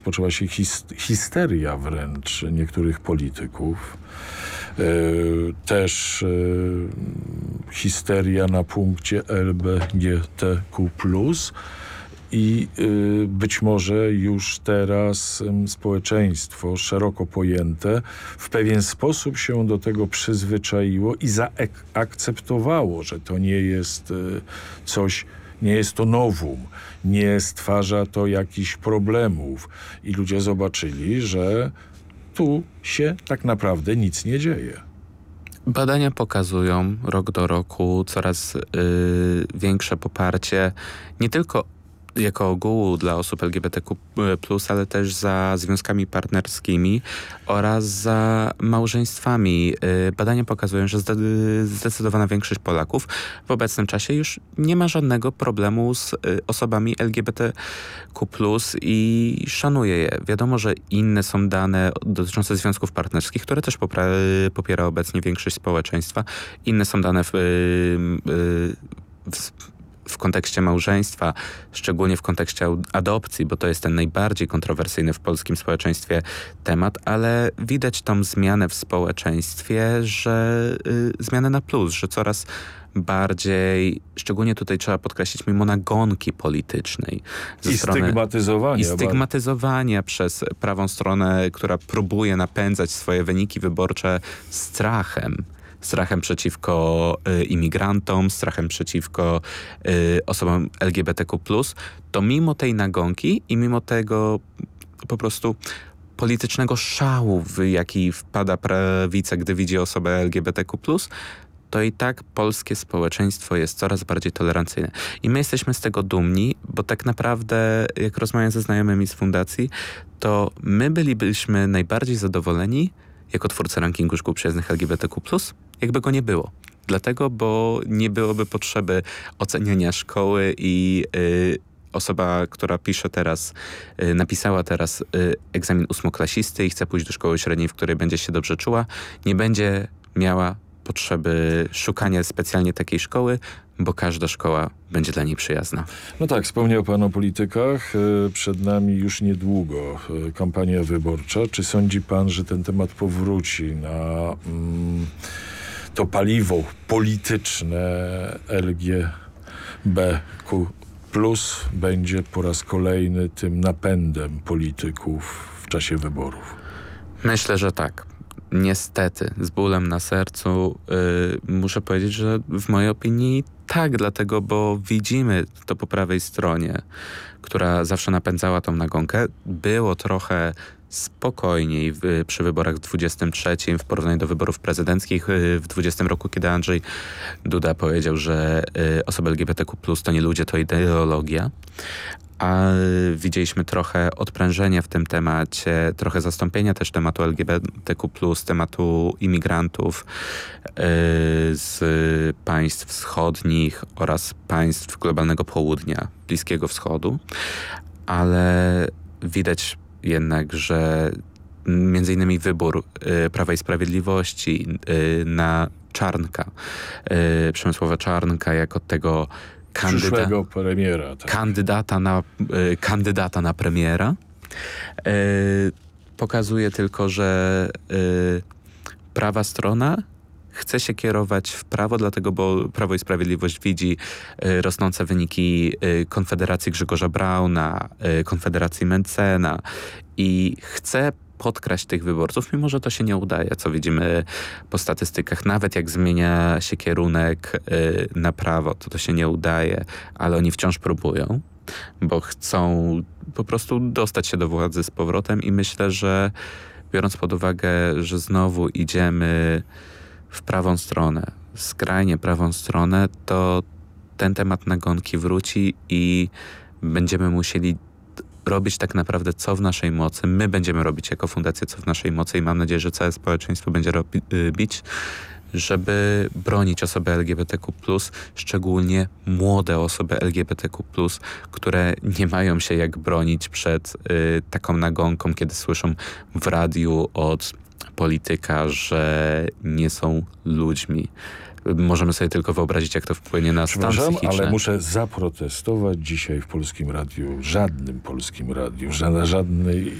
Poczęła się histeria wręcz niektórych polityków. Też histeria na punkcie LGBTQ+. I być może już teraz społeczeństwo szeroko pojęte w pewien sposób się do tego przyzwyczaiło i zaakceptowało, że to nie jest coś, nie jest to nowum, nie stwarza to jakichś problemów. I ludzie zobaczyli, że tu się tak naprawdę nic nie dzieje. Badania pokazują rok do roku coraz większe poparcie nie tylko jako ogółu dla osób LGBTQ+, ale też za związkami partnerskimi oraz za małżeństwami. Badania pokazują, że zdecydowana większość Polaków w obecnym czasie już nie ma żadnego problemu z osobami LGBTQ+, i szanuje je. Wiadomo, że inne są dane dotyczące związków partnerskich, które też popiera obecnie większość społeczeństwa. Inne są dane w kontekście małżeństwa, szczególnie w kontekście adopcji, bo to jest ten najbardziej kontrowersyjny w polskim społeczeństwie temat, ale widać tą zmianę w społeczeństwie, że zmianę na plus, że coraz bardziej, szczególnie tutaj trzeba podkreślić, mimo nagonki politycznej. I stygmatyzowania przez prawą stronę, która próbuje napędzać swoje wyniki wyborcze strachem przeciwko imigrantom, strachem przeciwko osobom LGBTQ+, to mimo tej nagonki i mimo tego po prostu politycznego szału, w jaki wpada prawica, gdy widzi osobę LGBTQ+, to i tak polskie społeczeństwo jest coraz bardziej tolerancyjne. I my jesteśmy z tego dumni, bo tak naprawdę, jak rozmawiam ze znajomymi z fundacji, to my bylibyśmy najbardziej zadowoleni jako twórcy rankingu szkół przyjaznych LGBTQ+, jakby go nie było. Dlatego, bo nie byłoby potrzeby oceniania szkoły i osoba, która napisała teraz egzamin ósmoklasisty i chce pójść do szkoły średniej, w której będzie się dobrze czuła, nie będzie miała potrzeby szukania specjalnie takiej szkoły, bo każda szkoła będzie dla niej przyjazna. No tak, wspomniał pan o politykach. Przed nami już niedługo kampania wyborcza. Czy sądzi pan, że ten temat powróci na to paliwo polityczne LGBTQ+, będzie po raz kolejny tym napędem polityków w czasie wyborów? Myślę, że tak. Niestety, z bólem na sercu muszę powiedzieć, że w mojej opinii tak, dlatego, bo widzimy to po prawej stronie, która zawsze napędzała tą nagonkę. Było trochę spokojniej przy wyborach w 23 w porównaniu do wyborów prezydenckich w 20 roku, kiedy Andrzej Duda powiedział, że osoby LGBTQ+ to nie ludzie, to ideologia. A widzieliśmy trochę odprężenia w tym temacie, trochę zastąpienia też tematu LGBTQ+, tematu imigrantów z państw wschodnich oraz państw globalnego południa, Bliskiego Wschodu. Ale widać jednak, że między innymi wybór Prawa i Sprawiedliwości na Czarnka, Przemysława Czarnka jako tego przyszłego premiera. Tak. Kandydata na premiera. Pokazuje tylko, że prawa strona chce się kierować w prawo, dlatego, bo Prawo i Sprawiedliwość widzi rosnące wyniki Konfederacji Grzegorza Brauna, Konfederacji Mencena i chce podkraść tych wyborców, mimo że to się nie udaje, co widzimy po statystykach. Nawet jak zmienia się kierunek na prawo, to się nie udaje, ale oni wciąż próbują, bo chcą po prostu dostać się do władzy z powrotem i myślę, że biorąc pod uwagę, że znowu idziemy w prawą stronę, skrajnie prawą stronę, to ten temat nagonki wróci i będziemy musieli robić tak naprawdę co w naszej mocy. My będziemy robić jako fundacja co w naszej mocy i mam nadzieję, że całe społeczeństwo będzie robić, żeby bronić osoby LGBTQ+, szczególnie młode osoby LGBTQ+, które nie mają się jak bronić przed taką nagonką, kiedy słyszą w radiu od polityka, że nie są ludźmi. możemy sobie tylko wyobrazić, jak to wpłynie na stan Przepraszam, psychiczny. ale muszę zaprotestować dzisiaj w Polskim Radiu, żadnym Polskim Radiu, na żadnej